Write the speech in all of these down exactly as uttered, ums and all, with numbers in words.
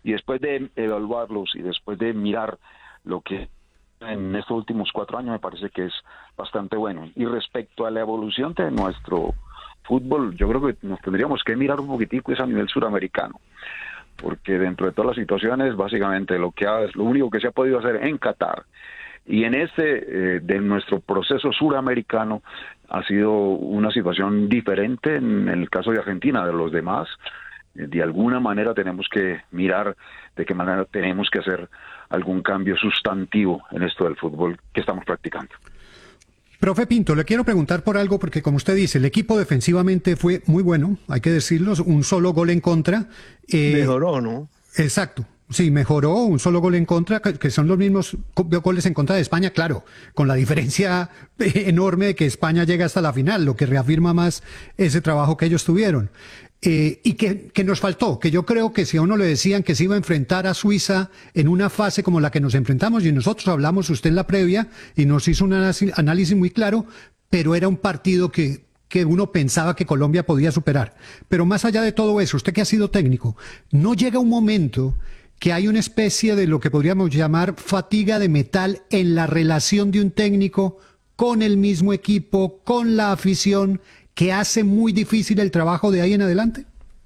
Y después de evaluarlos y después de mirar lo que en estos últimos cuatro años me parece que es bastante bueno. Y respecto a la evolución de nuestro fútbol, yo creo que nos tendríamos que mirar un poquitico es a nivel suramericano, porque dentro de todas las situaciones, básicamente lo que ha, lo único que se ha podido hacer en Qatar y en este eh, de nuestro proceso suramericano ha sido una situación diferente en el caso de Argentina. De los demás, eh, de alguna manera tenemos que mirar de qué manera tenemos que hacer algún cambio sustantivo en esto del fútbol que estamos practicando. Profe Pinto, le quiero preguntar por algo porque, como usted dice, el equipo defensivamente fue muy bueno, hay que decirlo, un solo gol en contra. Eh, Mejoró, ¿no? Exacto. Sí, mejoró, un solo gol en contra, que son los mismos goles en contra de España, claro, con la diferencia enorme de que España llega hasta la final, lo que reafirma más ese trabajo que ellos tuvieron. Eh, y que, que nos faltó, que yo creo que si a uno le decían que se iba a enfrentar a Suiza en una fase como la que nos enfrentamos, y nosotros hablamos, usted en la previa, y nos hizo un análisis, análisis muy claro, pero era un partido que... que uno pensaba que Colombia podía superar. Pero más allá de todo eso, usted que ha sido técnico, ¿no llega un momento que hay una especie de lo que podríamos llamar fatiga de metal en la relación de un técnico con el mismo equipo, con la afición, que hace muy difícil el trabajo de ahí en adelante?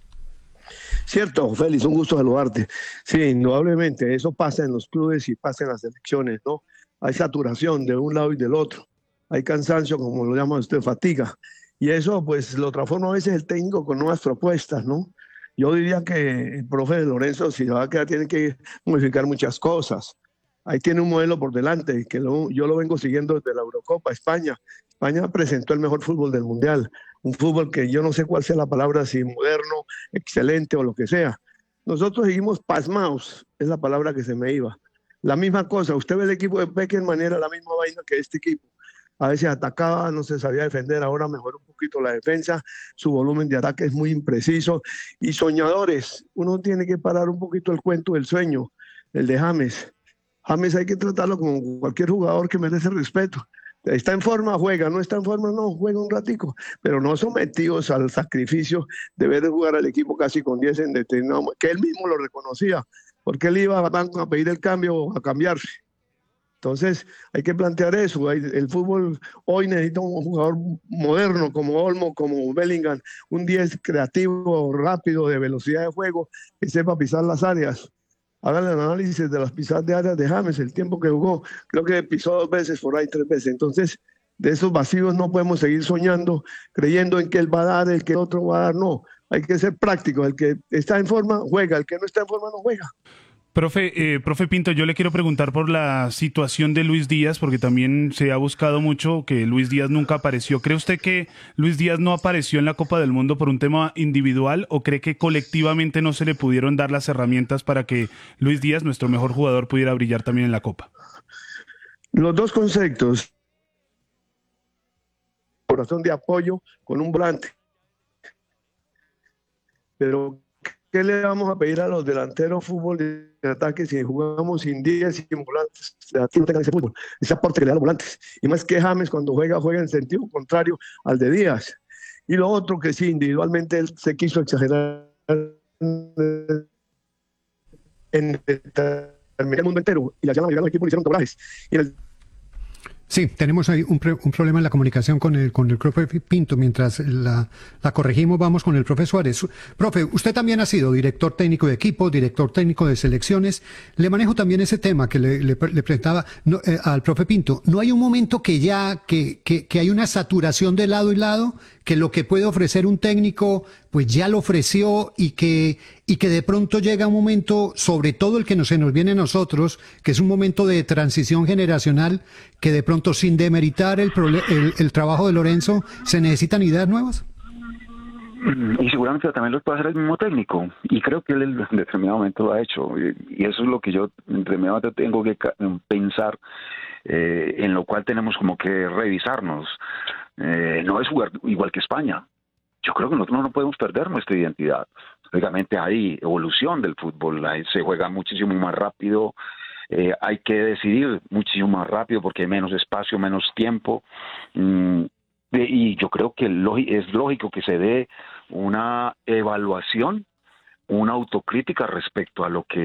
Cierto, Félix, un gusto saludarte. Sí, indudablemente, eso pasa en los clubes y pasa en las selecciones, ¿no? Hay saturación de un lado y del otro. Hay cansancio, como lo llama usted, fatiga. Y eso, pues, lo transforma a veces el técnico con nuevas propuestas, ¿no? Yo diría que el profe Lorenzo, si va a quedar, tiene que modificar muchas cosas. Ahí tiene un modelo por delante, que lo, yo lo vengo siguiendo desde la Eurocopa, España. España presentó el mejor fútbol del Mundial. Un fútbol que yo no sé cuál sea la palabra, si moderno, excelente o lo que sea. Nosotros seguimos pasmados, es la palabra que se me iba. La misma cosa, usted ve el equipo de Beckerman, era la misma vaina que este equipo. A veces atacaba, no se sabía defender, ahora mejoró un poquito la defensa, su volumen de ataque es muy impreciso. Y soñadores, uno tiene que parar un poquito el cuento del sueño, el de James. James hay que tratarlo como cualquier jugador que merece respeto. Está en forma, juega, no está en forma, no, juega un ratico, pero no sometidos al sacrificio de ver jugar al equipo casi con diez en determinado, que él mismo lo reconocía, porque él iba a banco a pedir el cambio o a cambiarse. Entonces hay que plantear eso. El fútbol hoy necesita un jugador moderno como Olmo, como Bellingham, un diez creativo, rápido, de velocidad de juego, que sepa pisar las áreas. Hagan el análisis de las pisadas de áreas de James, el tiempo que jugó, creo que pisó dos veces, por ahí tres veces. Entonces, de esos vacíos no podemos seguir soñando, creyendo en que él va a dar, el que el otro va a dar, no. Hay que ser práctico, el que está en forma juega, el que no está en forma no juega. Profe, eh, profe Pinto, yo le quiero preguntar por la situación de Luis Díaz, porque también se ha buscado mucho que Luis Díaz nunca apareció. ¿Cree usted que Luis Díaz no apareció en la Copa del Mundo por un tema individual o cree que colectivamente no se le pudieron dar las herramientas para que Luis Díaz, nuestro mejor jugador, pudiera brillar también en la Copa? Los dos conceptos. Corazón de apoyo con un volante. Pero ¿qué le vamos a pedir a los delanteros fútbol de ataque si jugamos sin diez y sin volantes? Aquí no tengan ese fútbol, ese aporte que le dan los volantes. Y más que James cuando juega, juega en sentido contrario al de Díaz. Y lo otro que sí, individualmente él se quiso exagerar en el mundo entero y la llaman al equipo y le hicieron doblajes. Y en el Sí, tenemos ahí un, un problema en la comunicación con el, con el profe Pinto. Mientras la, la corregimos, vamos con el profe Suárez. Profe, usted también ha sido director técnico de equipo, director técnico de selecciones. Le manejo también ese tema que le, le, le presentaba no, eh, al profe Pinto. ¿No hay un momento que ya, que, que, que hay una saturación de lado y lado, que lo que puede ofrecer un técnico, pues ya lo ofreció y que, y que de pronto llega un momento, sobre todo el que no se nos viene a nosotros, que es un momento de transición generacional, que de pronto, sin demeritar el, el, el trabajo de Lorenzo, se necesitan ideas nuevas? Y seguramente también lo puede hacer el mismo técnico, y creo que él en determinado momento lo ha hecho, y eso es lo que yo en determinado momento tengo que pensar, eh, en lo cual tenemos como que revisarnos. Eh, no es jugar igual que España. Yo creo que nosotros no podemos perder nuestra identidad. Lógicamente hay evolución del fútbol, ahí se juega muchísimo más rápido, eh, hay que decidir muchísimo más rápido porque hay menos espacio, menos tiempo, mm, y yo creo que es lógico que se dé una evaluación, una autocrítica respecto a lo que